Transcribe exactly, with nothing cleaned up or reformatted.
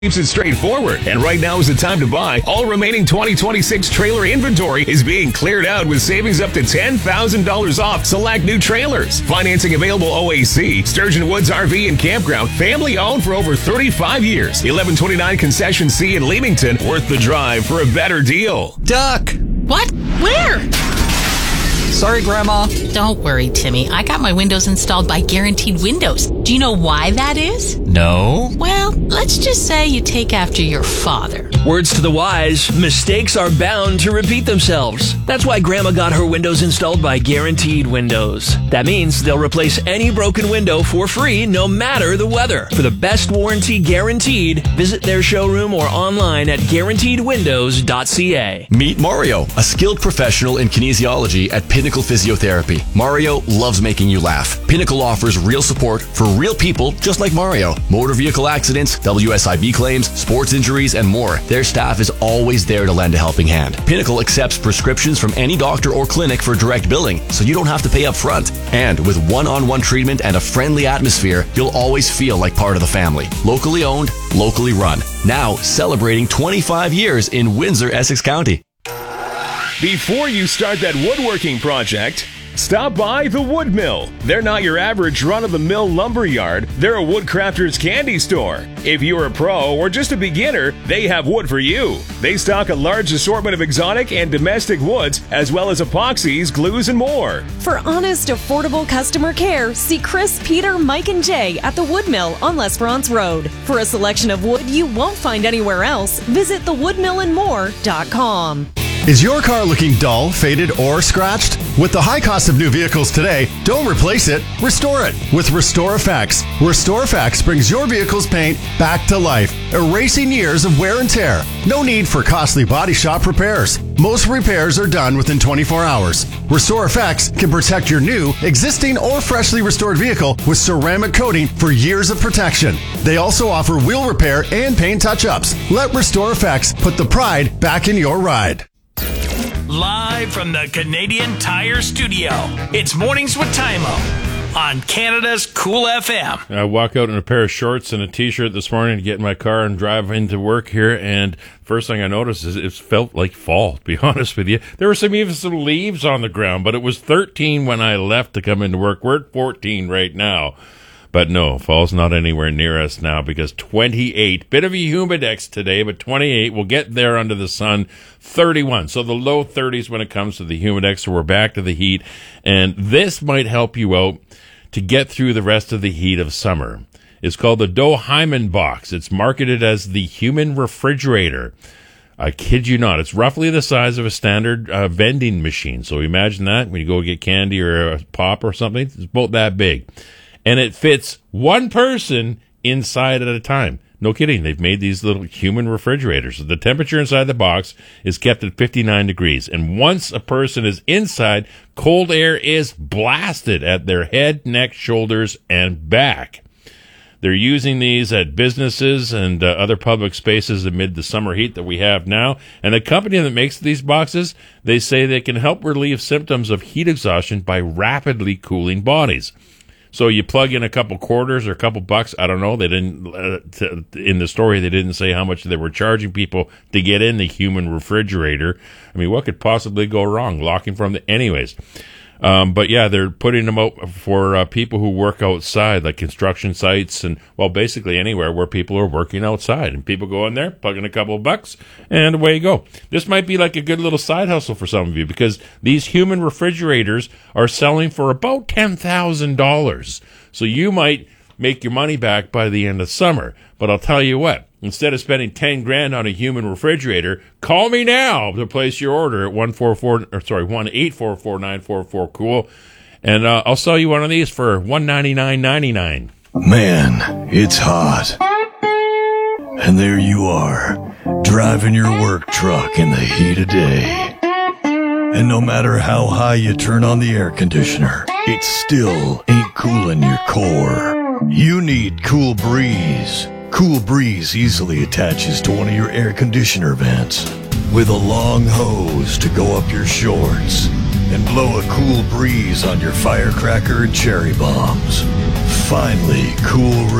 Keeps it straightforward, and right now is the time to buy. All remaining twenty twenty-six trailer inventory is being cleared out with savings up to ten thousand dollars off select new trailers. Financing available O A C, Sturgeon Woods R V and Campground, family owned for over thirty-five years. eleven twenty-nine Concession C in Leamington, worth the drive for a better deal. Duck! What? Where? Sorry, Grandma. Don't worry, Timmy. I got my windows installed by Guaranteed Windows. Do you know why that is? No. Well, let's just say you take after your father. Words to the wise, mistakes are bound to repeat themselves. That's why Grandma got her windows installed by Guaranteed Windows. That means they'll replace any broken window for free, no matter the weather. For the best warranty guaranteed, visit their showroom or online at guaranteed windows dot c a. Meet Mario, a skilled professional in kinesiology at Pinnacle Physiotherapy. Mario loves making you laugh. Pinnacle offers real support for real people just like Mario. Motor vehicle accidents, W S I B claims, sports injuries, and more. Their staff is always there to lend a helping hand. Pinnacle accepts prescriptions from any doctor or clinic for direct billing, so you don't have to pay up front. And with one-on-one treatment and a friendly atmosphere, you'll always feel like part of the family. Locally owned, locally run. Now celebrating twenty-five years in Windsor, Essex County. Before you start that woodworking project, stop by the Wood Mill. They're not your average run-of-the-mill lumber yard. They're a woodcrafter's candy store. If you're a pro or just a beginner, they have wood for you. They stock a large assortment of exotic and domestic woods, as well as epoxies, glues, and more. For honest, affordable customer care, see Chris, Peter, Mike, and Jay at the Wood Mill on L'Esperance Road. For a selection of wood you won't find anywhere else, visit the wood mill and more dot com. Is your car looking dull, faded, or scratched? With the high cost of new vehicles today, don't replace it, restore it with Restore Effects. Restore Effects brings your vehicle's paint back to life, erasing years of wear and tear. No need for costly body shop repairs. Most repairs are done within twenty-four hours. Restore Effects can protect your new, existing, or freshly restored vehicle with ceramic coating for years of protection. They also offer wheel repair and paint touch-ups. Let Restore Effects put the pride back in your ride. Live from the Canadian Tire Studio, it's Mornings with Tymo on Canada's Cool F M. I walk out in a pair of shorts and a t-shirt this morning to get in my car and drive into work here, and first thing I noticed is it felt like fall, to be honest with you. There were some even some leaves on the ground, but it was thirteen when I left to come into work. We're at fourteen right now. But no, fall's not anywhere near us now because twenty-eight, bit of a humidex today, but twenty-eight, we'll get there under the sun, thirty-one. So the low thirties when it comes to the humidex, so we're back to the heat. And this might help you out to get through the rest of the heat of summer. It's called the Dohyman Box. It's marketed as the human refrigerator. I kid you not. It's roughly the size of a standard uh, vending machine. So imagine that when you go get candy or a pop or something, it's about that big. And it fits one person inside at a time. No kidding. They've made these little human refrigerators. The temperature inside the box is kept at fifty-nine degrees. And once a person is inside, cold air is blasted at their head, neck, shoulders, and back. They're using these at businesses and uh, other public spaces amid the summer heat that we have now. And the company that makes these boxes, they say they can help relieve symptoms of heat exhaustion by rapidly cooling bodies. So you plug in a couple quarters or a couple bucks. I don't know. They didn't, uh, t- in the story, they didn't say how much they were charging people to get in the human refrigerator. I mean, what could possibly go wrong? Locking from the, anyways. Um, but yeah, they're putting them out for uh, people who work outside, like construction sites and, well, basically anywhere where people are working outside. And people go in there, plug in a couple of bucks, and away you go. This might be like a good little side hustle for some of you because these human refrigerators are selling for about ten thousand dollars. So you might make your money back by the end of summer. But I'll tell you what, instead of spending ten grand on a human refrigerator, call me now to place your order at one four four or sorry one eight four four nine four four cool, and uh, I'll sell you one of these for one ninety nine ninety nine. Man, it's hot, and there you are, driving your work truck in the heat of day, and no matter how high you turn on the air conditioner, it still ain't cooling your core. You need Cool Breeze. Cool Breeze easily attaches to one of your air conditioner vents with a long hose to go up your shorts and blow a cool breeze on your firecracker and cherry bombs. Finally, cool